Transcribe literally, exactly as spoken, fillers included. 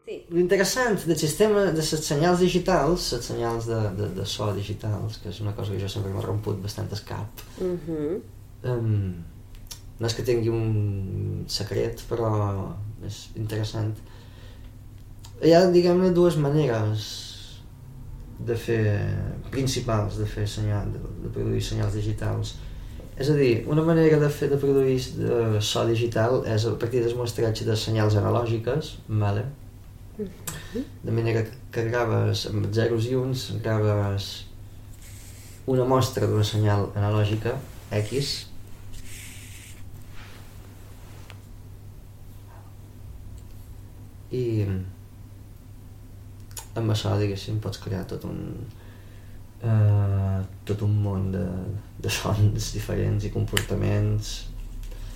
Sí. L'interessant del sistema de les senyals digitals, les senyals de, de, de so digitals, que és una cosa que jo sempre m'ha romput bastant el cap, Uh-huh. um, no és que tingui un secret, però és interessant. Hi ha, diguem-ne, dues maneres de fer, principals de fer senyal, de, de produir senyals digitals. És a dir, una manera de fer de produir de so digital és a partir del mostratge de senyals analògiques, vale? Uh-huh. De manera que graves amb zeros i uns, graves una mostra d'una senyal analògica X i amb això, diguéssim, pots crear tot un uh, tot un món de, de sons diferents i comportaments